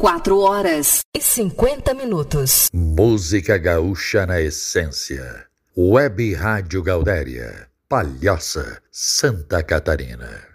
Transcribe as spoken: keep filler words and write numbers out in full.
Quatro horas e cinquenta minutos. Música gaúcha na essência. Web Rádio Gaudéria, Palhoça, Santa Catarina.